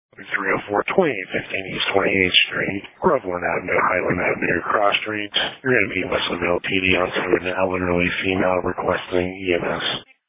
30420, 15 East 28th Street, Groveland Avenue, Highland Avenue, Cross Streets. You're going to be Wesleyville PD on 7 elderly female requesting EMS.